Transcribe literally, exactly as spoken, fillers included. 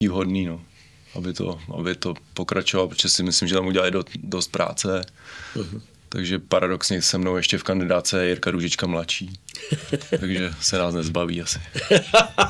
vhodný, no. Aby to, aby to pokračovalo, protože si myslím, že tam udělali do, dost práce. Uh-huh. Takže paradoxně se mnou ještě v kandidáce je Jirka Růžička mladší. Takže se nás nezbaví asi.